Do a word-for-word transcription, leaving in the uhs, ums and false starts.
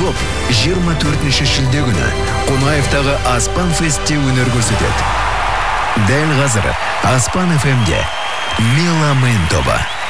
топ жыйырма төртүнчү шілде күні Қонаевтағы Аспан Фестте өнер көрсетеді. Дәл қазір Аспан эф эмде Меломен тобы.